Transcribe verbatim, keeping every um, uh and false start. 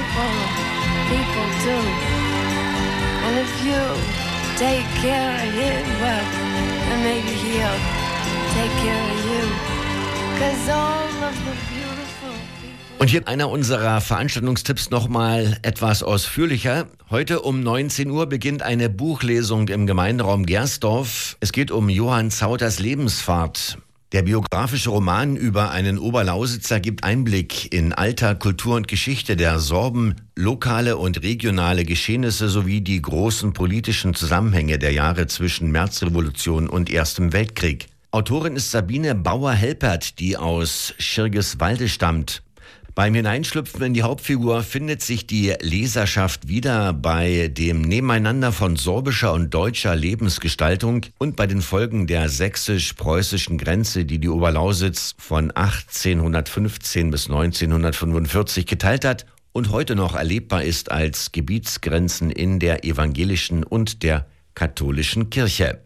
full of people too. And if you take care of him, well, then maybe he'll take care of you. 'Cause all of the beautiful people. Und hier einer unserer Veranstaltungstipps nochmal etwas ausführlicher. Heute um neunzehn Uhr beginnt eine Buchlesung im Gemeinderaum Gersdorf. Es geht um Johann Zauters Lebensfahrt. Der biografische Roman über einen Oberlausitzer gibt Einblick in Alter, Kultur und Geschichte der Sorben, lokale und regionale Geschehnisse sowie die großen politischen Zusammenhänge der Jahre zwischen Märzrevolution und Erstem Weltkrieg. Autorin ist Sabine Bauer-Helpert, die aus Schirgiswalde stammt. Beim Hineinschlüpfen in die Hauptfigur findet sich die Leserschaft wieder bei dem Nebeneinander von sorbischer und deutscher Lebensgestaltung und bei den Folgen der sächsisch-preußischen Grenze, die die Oberlausitz von achtzehnhundertfünfzehn bis neunzehnhundertfünfundvierzig geteilt hat und heute noch erlebbar ist als Gebietsgrenzen in der evangelischen und der katholischen Kirche.